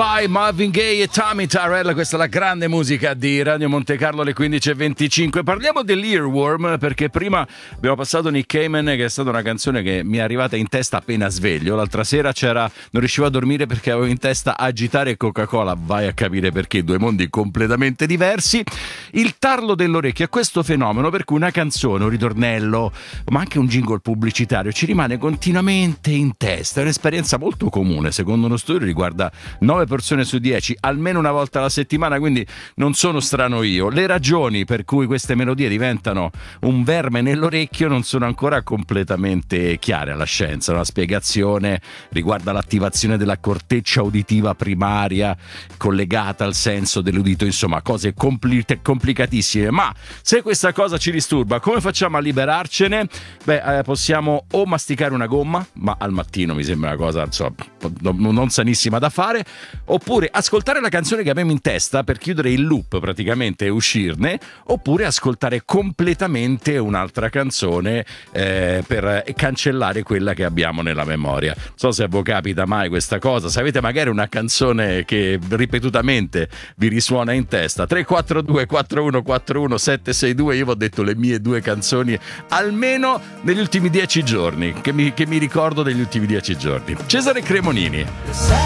Goodbye, Marvin Gaye e Tommy Tyrell. Questa è la grande musica di Radio Monte Carlo alle 15:25. Parliamo dell'Earworm perché prima abbiamo passato Nick Cayman, che è stata una canzone che mi è arrivata in testa appena sveglio. L'altra sera non riuscivo a dormire perché avevo in testa Agitare e Coca-Cola. Vai a capire perché, due mondi completamente diversi. Il tarlo dell'orecchio è questo fenomeno per cui una canzone, un ritornello, ma anche un jingle pubblicitario ci rimane continuamente in testa. È un'esperienza molto comune, secondo uno studio riguarda 9 persone su 10, almeno una volta alla settimana, quindi non sono strano io. Le ragioni per cui queste melodie diventano un verme nell'orecchio non sono ancora completamente chiare alla scienza. Una spiegazione riguarda l'attivazione della corteccia uditiva primaria collegata al senso dell'udito, insomma cose complicatissime. Ma se questa cosa ci disturba, come facciamo a liberarcene? Possiamo o masticare una gomma, ma al mattino mi sembra una cosa insomma non sanissima da fare, oppure ascoltare la canzone che abbiamo in testa per chiudere il loop praticamente e uscirne, oppure ascoltare completamente un'altra canzone per cancellare quella che abbiamo nella memoria. Non so se a voi capita mai questa cosa, se avete magari una canzone che ripetutamente vi risuona in testa. 342 4141 762. Io vi ho detto le mie due canzoni almeno negli ultimi 10 giorni che mi ricordo degli ultimi 10 giorni. Cesare Cremonini.